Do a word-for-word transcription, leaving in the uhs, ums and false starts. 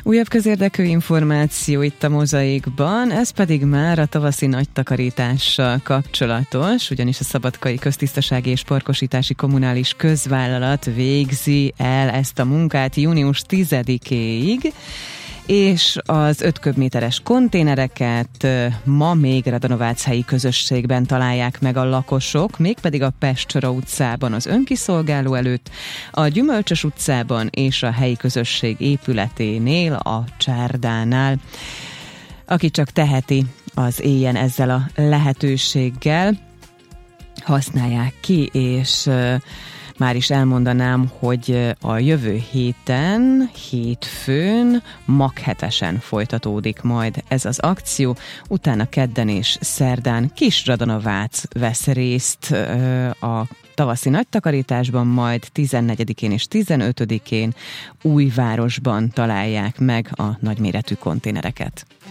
Újabb közérdekű információ itt a Mozaikban, ez pedig már a tavaszi nagy takarítással kapcsolatos, ugyanis a Szabadkai Köztisztasági és Parkosítási Kommunális Közvállalat végzi el ezt a munkát június tizedikéig, és az öt köbméteres konténereket ma még Radanováchelyi közösségben találják meg a lakosok, mégpedig a Pestcsora utcában az önkiszolgáló előtt, a Gyümölcsös utcában és a helyi közösség épületénél, a csárdánál. Aki csak teheti, az éljen ezzel a lehetőséggel, használják ki, és már is elmondanám, hogy a jövő héten, hétfőn, maghetesen folytatódik majd ez az akció, utána kedden és szerdán Kisradonavác vesz részt a tavaszi nagy takarításban, majd tizennegyedikén és tizenötödikén Újvárosban találják meg a nagyméretű konténereket.